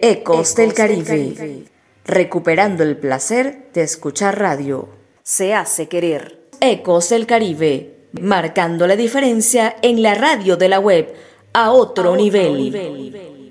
Ecos del Caribe, recuperando el placer de escuchar radio. Se hace querer. Ecos del Caribe, marcando la diferencia en la radio de la web a otro nivel.